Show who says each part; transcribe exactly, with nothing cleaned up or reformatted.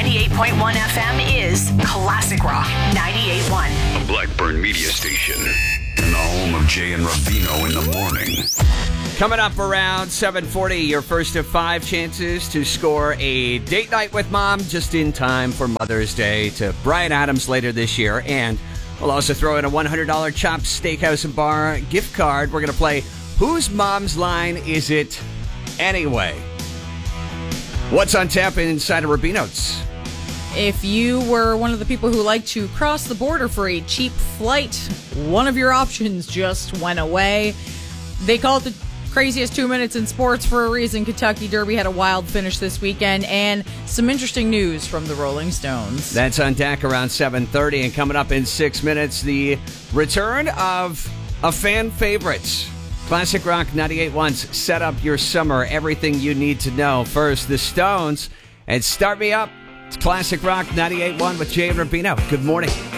Speaker 1: ninety-eight point one F M is Classic Rock ninety-eight point one.
Speaker 2: A Blackburn media station. And the home of Jay and Ravino in the morning.
Speaker 3: Coming up around seven forty, your first of five chances to score a date night with mom just in time for Mother's Day to Bryan Adams later this year. And we'll also throw in a one hundred dollars Chops Steakhouse and Bar gift card. We're going to play Whose Mom's Line Is It Anyway? What's on tap inside of Rubino's?
Speaker 4: If you were one of the people who like to cross the border for a cheap flight, one of your options just went away. They call it the craziest two minutes in sports for a reason. Kentucky Derby had a wild finish this weekend, and some interesting news from the Rolling Stones.
Speaker 3: That's on deck around seven thirty, and coming up in six minutes, the return of a fan favorite. Classic Rock ninety-eight point one's Set Up Your Summer, everything you need to know. First, the Stones, and Start Me Up. It's Classic Rock ninety-eight point one with Jay and Rubino. Good morning.